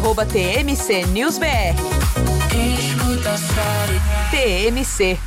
@TMCNewsBR. TMC.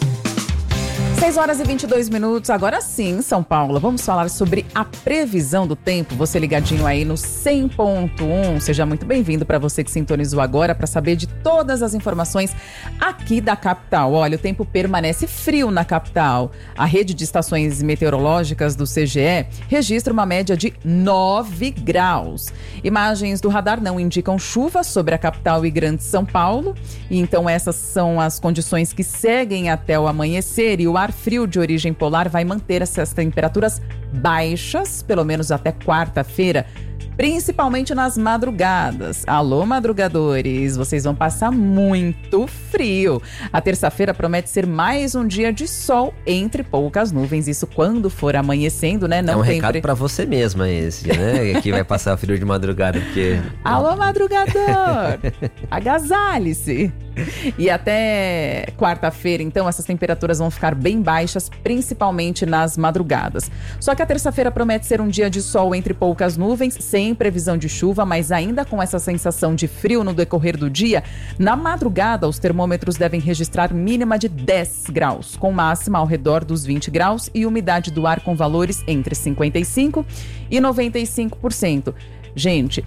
6h22, agora sim, São Paulo. Vamos falar sobre a previsão do tempo. Você ligadinho aí no 100.1. Seja muito bem-vindo para você que sintonizou agora para saber de todas as informações aqui da capital. Olha, o tempo permanece frio na capital. A rede de estações meteorológicas do CGE registra uma média de 9 graus. Imagens do radar não indicam chuva sobre a capital e Grande São Paulo. E então essas são as condições que seguem até o amanhecer, e o ar frio de origem polar vai manter essas temperaturas baixas, pelo menos até quarta-feira, principalmente nas madrugadas. Alô, madrugadores, vocês vão passar muito frio. A terça-feira promete ser mais um dia de sol entre poucas nuvens, isso quando for amanhecendo, né? Não é um tem recado pra você mesma esse, né? Que vai passar frio de madrugada, porque... Alô, madrugador! Agasalhe-se! E até quarta-feira, então, essas temperaturas vão ficar bem baixas, principalmente nas madrugadas. Só que a terça-feira promete ser um dia de sol entre poucas nuvens, sem previsão de chuva, mas ainda com essa sensação de frio no decorrer do dia. Na madrugada, os termômetros devem registrar mínima de 10 graus, com máxima ao redor dos 20 graus e umidade do ar com valores entre 55% e 95%. Gente,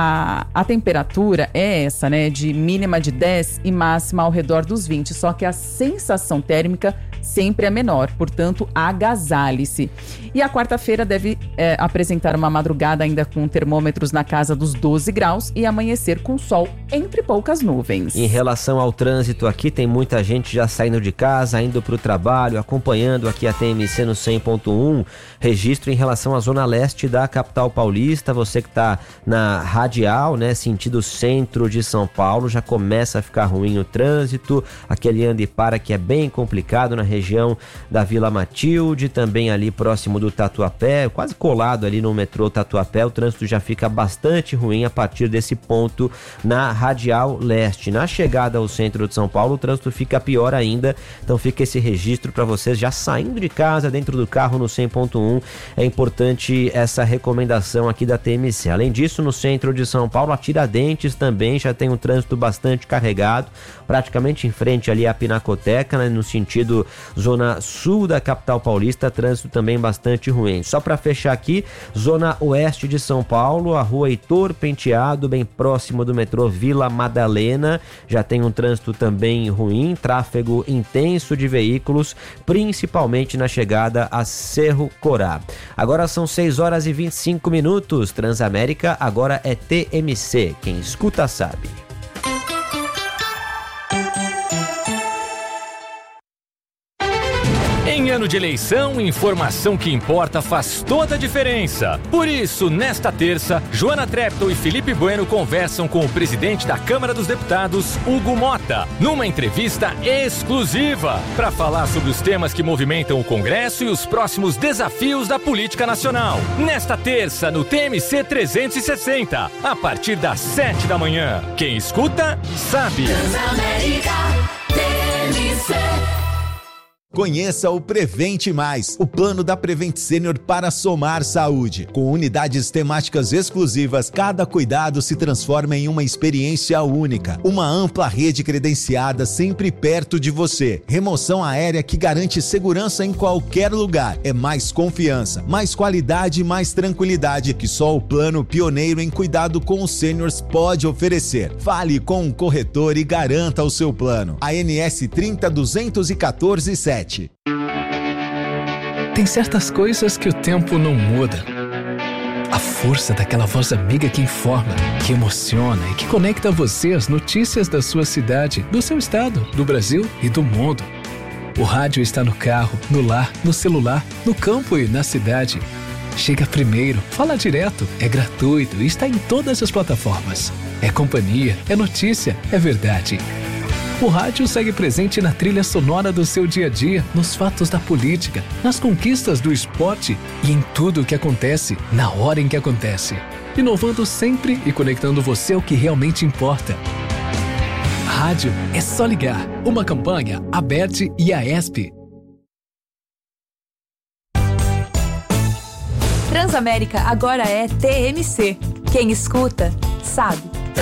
a temperatura é essa, né? De mínima de 10 e máxima ao redor dos 20. Só que a sensação térmica sempre é menor. Portanto, agasalhe-se. E a quarta-feira deve apresentar uma madrugada ainda com termômetros na casa dos 12 graus e amanhecer com sol entre poucas nuvens. Em relação ao trânsito aqui, tem muita gente já saindo de casa, indo para o trabalho, acompanhando aqui a TMC no 100.1. Registro em relação à zona leste da capital paulista. Você que está na radial, né, sentido centro de São Paulo, já começa a ficar ruim o trânsito, aquele anda e para que é bem complicado na região da Vila Matilde, também ali próximo do Tatuapé, quase colado ali no metrô Tatuapé, o trânsito já fica bastante ruim a partir desse ponto na radial leste. Na chegada ao centro de São Paulo, o trânsito fica pior ainda, então fica esse registro para vocês já saindo de casa, dentro do carro no 100.1, é importante essa recomendação aqui da TMC. Além disso, no centro de São Paulo, a Tiradentes também já tem um trânsito bastante carregado, praticamente em frente ali à Pinacoteca, né, no sentido zona sul da capital paulista, trânsito também bastante ruim. Só para fechar aqui, zona oeste de São Paulo, a rua Heitor Penteado, bem próximo do metrô Vila Madalena, já tem um trânsito também ruim, tráfego intenso de veículos, principalmente na chegada a Cerro Corá. Agora são 6h25, Transamérica agora é TMC, quem escuta sabe. Em ano de eleição, informação que importa faz toda a diferença. Por isso, nesta terça, Joana Treptow e Felipe Bueno conversam com o presidente da Câmara dos Deputados, Hugo Mota, numa entrevista exclusiva para falar sobre os temas que movimentam o Congresso e os próximos desafios da política nacional. Nesta terça, no TMC 360, a partir das 7 da manhã. Quem escuta, sabe. Transamérica, TMC. Conheça o Prevente Mais, o plano da Prevent Senior para somar saúde. Com unidades temáticas exclusivas, cada cuidado se transforma em uma experiência única. Uma ampla rede credenciada sempre perto de você. Remoção aérea que garante segurança em qualquer lugar. É mais confiança, mais qualidade e mais tranquilidade que só o plano pioneiro em cuidado com os sêniors pode oferecer. Fale com um corretor e garanta o seu plano. ANS 30.214.7. Tem certas coisas que o tempo não muda. A força daquela voz amiga que informa, que emociona e que conecta você às notícias da sua cidade, do seu estado, do Brasil e do mundo. O rádio está no carro, no lar, no celular, no campo e na cidade. Chega primeiro, fala direto, é gratuito e está em todas as plataformas. É companhia, é notícia, é verdade. O rádio segue presente na trilha sonora do seu dia a dia, nos fatos da política, nas conquistas do esporte e em tudo o que acontece, na hora em que acontece. Inovando sempre e conectando você ao que realmente importa. Rádio é só ligar. Uma campanha ABERT e AESP. Transamérica agora é TMC. Quem escuta, sabe.